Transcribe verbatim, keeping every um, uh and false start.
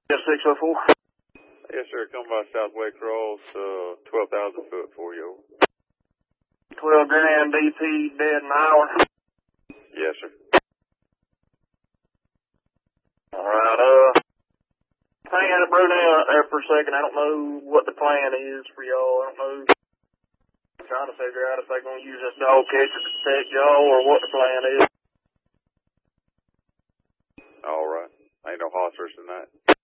Yes, six oh four. Yes, sir. Come by Southway Cross, uh, twelve thousand foot for you. twelve grand D P dead an hour. Yes, sir. Alright, uh, I had it broke down out there for a second. I don't know what the plan is for y'all. I don't know. I'm trying to figure out if they're going to use this dog catcher to protect y'all or what the plan is. All right. Ain't no hospice in that.